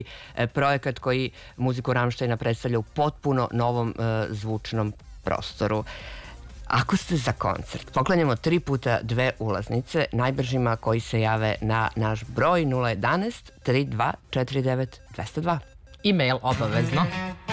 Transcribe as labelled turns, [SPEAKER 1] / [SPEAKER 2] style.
[SPEAKER 1] projekat koji muziku Rammsteina predstavlja u potpuno novom zvučnom prostoru. Ako ste za koncert, poklanjamo 3 puta 2 ulaznice najbržima koji se jave na naš broj 011 32 49 202.
[SPEAKER 2] E-mail obavezno.